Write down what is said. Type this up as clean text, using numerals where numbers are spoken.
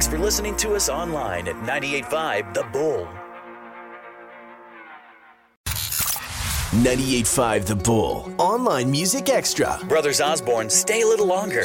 Thanks for listening to us online at 98.5 The Bull. 98.5 The Bull. Online Music Extra. Brothers Osborne, stay a little longer.